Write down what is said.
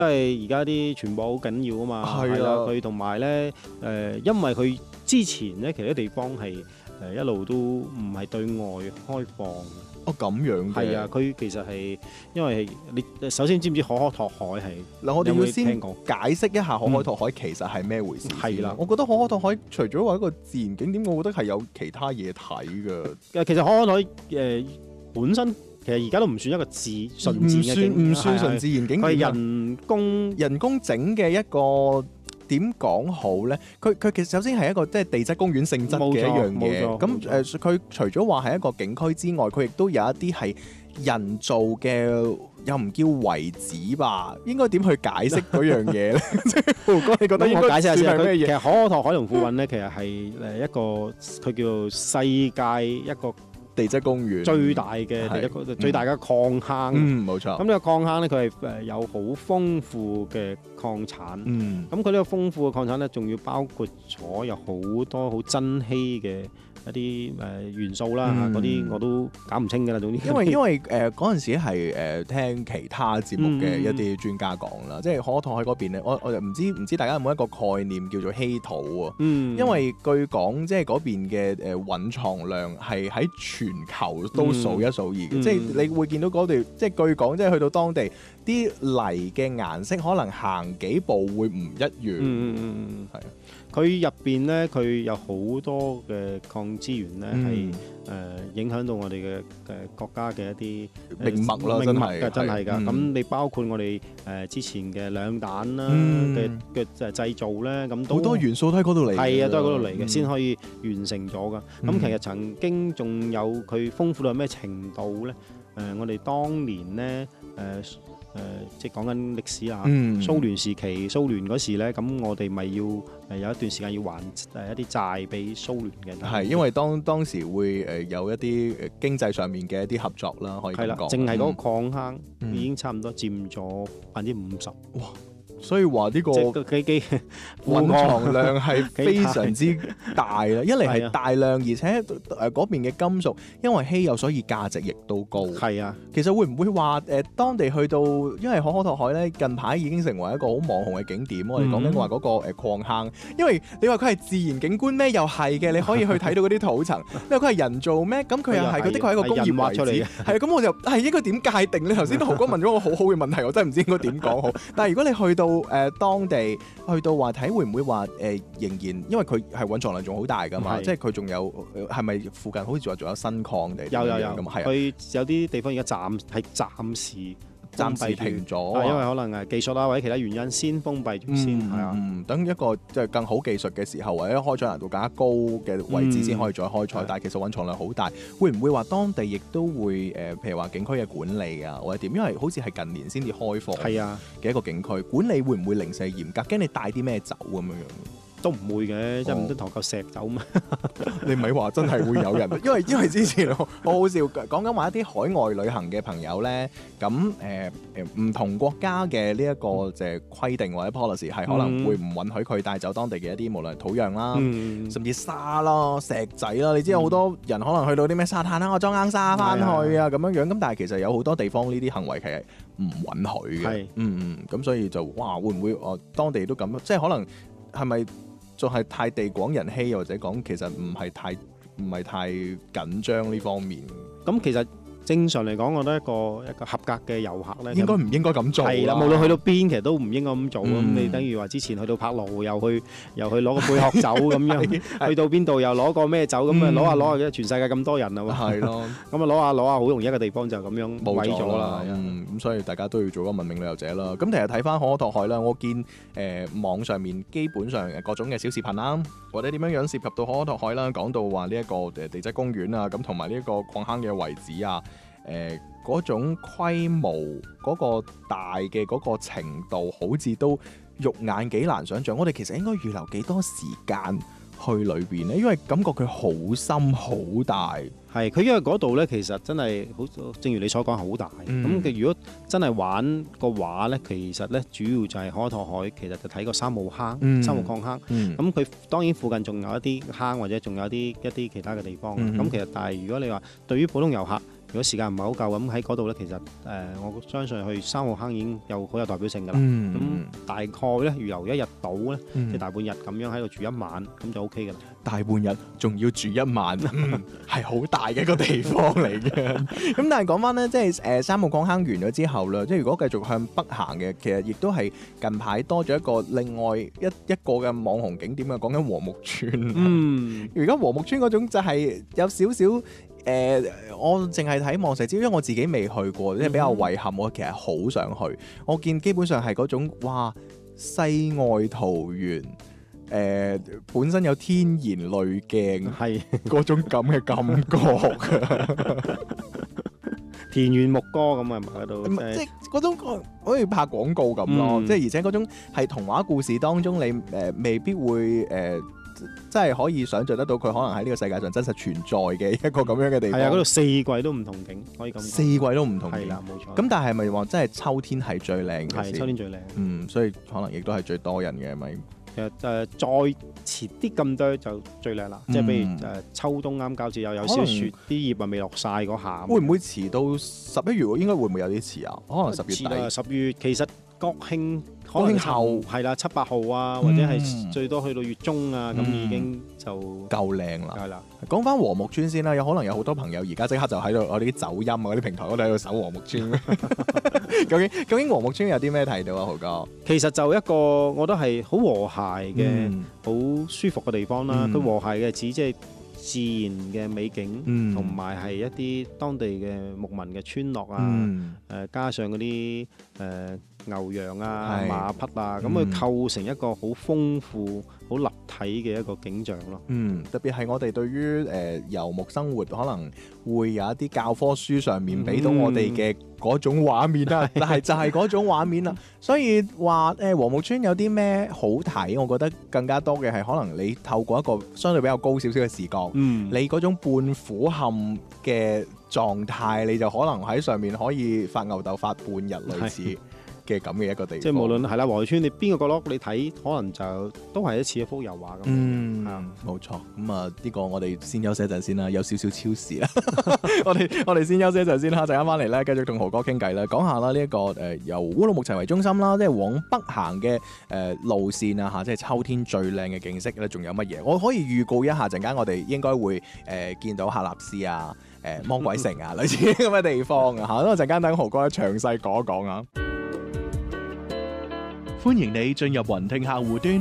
因為而家啲傳播好緊要啊嘛， 係啊佢同埋咧因為佢之前咧其實啲地方係一路都唔係對外開放嘅。 哦咁樣嘅。 係啊，佢其實係因為你首先知唔知可可托海係？ 嗱，我哋有冇要先聽過解釋一下可可托海其實係咩回事先係啦我覺得可可托海除咗話一個自然景點，我覺得係有其他嘢睇㗎。 其實可可托海本身其實而家都唔算一個純自然嘅景， 唔算純自然景佢係點啊。 人工整嘅一個點講好咧？佢其實首先係一個即係地質公園性質嘅一樣嘢。 冇錯咁佢除咗話係一個景區之外，佢亦都有一啲係人造嘅，又唔叫遺址吧？應該點去解釋嗰樣嘢咧？即係胡哥，你覺得應該我解釋下先。 係咩嘢？ 其實可可托海同富運咧，其實係一個佢叫做世界一個地質公園最大嘅最大嘅礦坑。 冇錯。 咁呢個礦坑咧，佢係有好豐富嘅礦產。咁佢呢個豐富嘅礦產咧，仲要包括咗有好多好珍稀嘅一啲元素啦，嗰啲我都搞唔清㗎啦。總之， 因為嗰陣時係聽其他節目嘅一啲專家講啦，即係可可托海嗰邊咧，我就唔知大家有冇一個概念叫做稀土啊？因為據講即係嗰邊嘅蘊藏量係喺全球都數一數二嘅，即係你會見到嗰度，即係據講即係去到當地啲泥嘅顏色可能行幾步會唔一樣。係啊。 佢入邊咧，佢有好多嘅礦資源咧，係影響到我哋嘅國家嘅一啲命脈啦，真係㗎。咁你包括我哋之前嘅兩彈啦嘅製造咧，咁都好多元素都喺嗰度嚟。 係啊，都係嗰度嚟嘅，先可以完成咗㗎。咁其實曾經仲有佢豐富到咩程度咧？我哋當年咧即係講緊歷史啦，蘇聯時期，蘇聯嗰時咧，咁我哋咪要有一段時間要還一啲債俾蘇聯嘅。 係因為當時會有一啲經濟上面嘅一啲合作啦，可以咁講。係啦， 淨係嗰個礦坑已經差唔多佔咗50%。哇！ 所以話呢個蘊藏量係非常之大啦，一嚟係大量，而且嗰邊嘅金屬因為稀有，所以價值亦都高。 係啊， 其實會唔會話當地去到，因為可可托海咧近排已經成為一個好網紅嘅景點。我哋講緊話嗰個礦坑，因為你話佢係自然景觀咩？又係嘅，你可以去睇到嗰啲土層。你話佢係人造咩？咁佢又係，佢的確係一個工業遺址。係啊，咁我就係應該點界定？你頭先豪哥問咗我好好嘅問題，我真係唔知應該點講好。但係如果你去到當地去到話睇會唔會話仍然，因為佢係蘊藏量仲好大㗎嘛，即係佢仲有係咪附近好似話仲有新礦地？有咁係。 佢有啲地方而家暫時停咗， 因為可能技術啦或者其他原因先封閉住先。係啊， 等一個即係更好技術嘅時候，或者開採難度更加高嘅位置先可以再開採。但係其實蘊藏量好大，會唔會話當地亦都會譬如話景區嘅管理啊，或者點？因為好似係近年先至開放嘅一個景區，管理會唔會零舍嚴格？驚你帶啲咩走咁樣樣？ 都唔會嘅，即係唔通抬嚿石走咩？ 你咪話真係會有人，因為之前好好笑，講緊話一啲海外旅行嘅朋友咧，咁唔同國家嘅呢一個就係規定或者 policy 係可能會唔允許佢帶走當地嘅一啲無論土壤啦，甚至沙啦、石仔啦。你知有好多人可能去到啲咩沙灘啦，我裝硬沙翻去啊咁樣樣。咁但係其實有好多地方呢啲行為係唔允許嘅。咁所以就哇，會唔會當地都咁？即係可能係咪？仲係太地廣人稀，或者講其實唔係太緊張呢方面。咁其實正常嚟講，我覺得一個合格嘅遊客咧， 應該唔應該咁做？ 係啦，無論去到邊，其實都唔應該咁做。咁你等於話之前去到柏勞，又去攞個貝殼酒咁樣，去到邊度又攞個咩酒咁啊？攞下全世界咁多人啊嘛。係咯，咁啊攞下，好容易一個地方就咁樣冇咗啦。 咁所以大家都要做個文明旅遊者啦。咁其實睇翻可可托海啦，我見網上面基本上各種嘅小視頻啦，或者點樣涉及到可可托海啦，講到話呢一個地質公園啊，咁同埋呢一個礦坑嘅遺址啊。嗰種規模嗰個大嘅嗰個程度，好似都肉眼幾難想像。我哋其實應該預留幾多時間去裏邊咧？因為感覺佢好深好大。 係佢因為嗰度咧，其實真係好，正如你所講好大。咁如果真係玩個話咧，其實咧主要就係可可托海，其實就睇個三號坑、三號礦坑。咁佢當然附近仲有一啲坑，或者仲有一啲其他嘅地方。咁其實但係如果你話對於普通遊客， 如果時間唔係好夠咁喺嗰度咧，其實我相信去3號坑已經好有代表性㗎啦。咁大概咧預留1日到咧，即係大半日咁樣喺度住1晚，咁就 OK 㗎啦。 大半日仲要住1晚，係好大嘅一個地方嚟嘅。咁但係講翻咧，即係3號礦坑完咗之後啦，即係如果繼續向北行嘅，其實亦都係近排多咗一個另外一個嘅網紅景點啊，講緊和睦村。而家和睦村嗰種就係有少少我淨係睇望石礁，因為我自己未去過，即係比較遺憾。我其實好想去，我見基本上係嗰種哇世外桃源。本身有天然濾鏡，係嗰種咁嘅感覺田園牧歌咁啊，喺度即係嗰種好似拍廣告咁咯。即係而且嗰種係童話故事當中，你未必會真係可以想像得到佢可能喺呢個世界上真實存在嘅一個咁樣嘅地方。係啊， 嗰度4季都唔同景，可以咁講。 4季都唔同景， 係啦，冇錯。 咁但係咪話真係秋天係最靚嘅？ 係秋天最靚。 所以可能亦都係最多人嘅咪。 其實再遲啲咁多就最靚啦，即係譬如秋冬啱交接又有少少雪，啲葉啊未落晒嗰下。會唔會遲到11月？應該會唔會有啲遲啊？可能10月底。 10月其實國慶後係啦，7、8號啊，或者係最多去到月中啊，咁已經就夠靚啦。 係啦， 講翻和睦村先啦，有可能有好多朋友而家即刻就喺度我啲走音啊嗰啲平台嗰度喺度搜和睦村。究竟和睦村有啲咩睇到啊，豪哥？ 其實就一個我覺得係好和諧嘅、好舒服嘅地方啦。佢和諧嘅指即係自然嘅美景，同埋係一啲當地嘅牧民嘅村落啊，加上嗰啲牛羊啊、馬匹啊，咁佢構成一個好豐富、好立體嘅一個景象咯。 特別係我哋對於遊牧生活可能會有一啲教科書上面俾到我哋嘅嗰種畫面啦，但係就係嗰種畫面啦。所以話和睦村有啲咩好睇？我覺得更加多嘅係可能你透過一個相對比較高少少嘅視角，你嗰種半俯瞰嘅狀態，你就可能喺上面可以發吽哣發半日類似嘅咁嘅一個地方。即係無論係啦，和睦村你邊個角落你睇，可能就都係一幅油畫咁。 冇錯。咁啊，呢個我哋先休息一陣先啦，有少少超時啦。我哋先休息一陣先啦，陣間翻嚟咧，繼續同豪哥傾偈啦，講下啦呢一個由烏魯木齊為中心啦，即係往北行嘅路線啊嚇，即係秋天最靚嘅景色咧，仲有乜嘢？我可以預告一下，陣間我哋應該會見到喀納斯啊、魔鬼城啊類似咁嘅地方啊嚇，咁我陣間等豪哥詳細講一講啊。歡迎你進入雲聽客戶端。